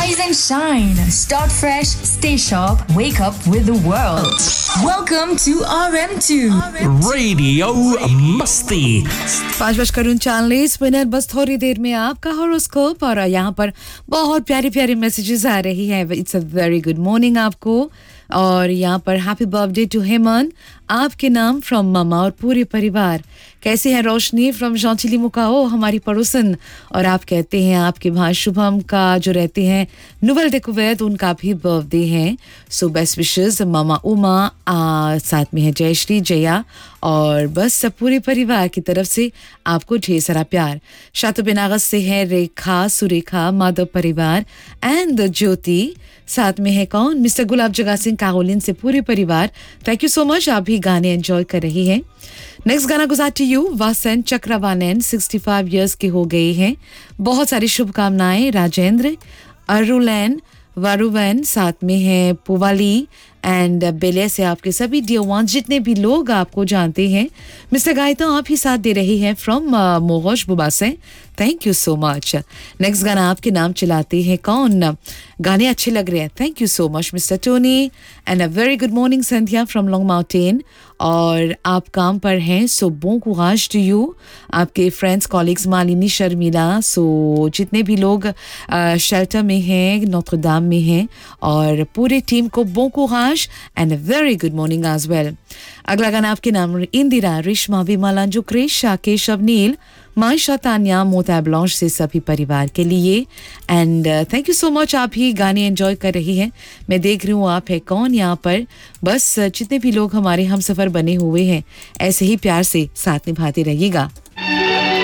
Rise and shine. Start fresh, stay sharp, wake up with the world. Welcome to RM2 Radio Masti. 5:39 बस थोड़ी देर में आपका horoscope और यहाँ पर बहुत प्यारी प्यारी मैसेजेस आ रही हैं. It's a very good morning आपको. और यहाँ पर हैप्पी बर्थडे टू हेमन आपके नाम फ्रॉम मामा और पूरे परिवार. कैसे हैं रोशनी फ्रॉम जॉन्चिली मुकाओ हमारी पड़ोसन. और आप कहते हैं आपके भाई शुभम का जो रहते हैं नुवल de कुवैत उनका भी बर्थडे है. सो बेस्ट विशेस मामा उमा साथ में है जयश्री जया और बस सब पूरे परिवार की तरफ से आपको ढेर सारा प्यार. शातु बिनागस से है रेखा सुरेखा माधव परिवार एंड ज्योति. साथ में है कौन मिस्टर गुलाब जगा सिंह कागोलिन से पूरे परिवार. Thank you so much. आप भी गाने एंजॉय कर रही हैं. नेक्स्ट गाना गुजारती यू वासन चक्रवानैन 65 इयर्स के हो गए हैं. बहुत सारी शुभकामनाएं. राजेंद्र अरुलैन वारुवैन साथ में है पुवाली एंड बेले से आपके सभी डियर वंस जितने भी लोग आपको जानते हैं. मिस्टर गायता आप ही साथ दे रही हैं फ्रॉम मोगोश बुबा से. Thank you so much. Next गाना आपके नाम चलाते हैं कौन. गाने अच्छे लग रहे हैं. Thank you so much mister Tony and a very good morning Sandhya from long mountain. और आप काम पर हैं सो बों कुराज टू यू. आपके फ्रेंड्स कॉलीग्स मालिनी शर्मिला सो जितने भी लोग शेल्टर में हैं नोत्र दाम में हैं और पूरे टीम को बों कुराज and a very good morning as well. अगला गाना आपके नाम इंदिरा रिश्मा विमला जो क्रेश शाकेश अवनील मायशा तान्या मोता ब्लॉन्च से सभी परिवार के लिए. And thank you so much. आप ही गाने एंजॉय कर रही हैं. मैं देख रही हूँ आप है कौन यहाँ पर. बस जितने भी लोग हमारे हम सफ़र बने हुए हैं ऐसे ही प्यार से साथ निभाते रहिएगा.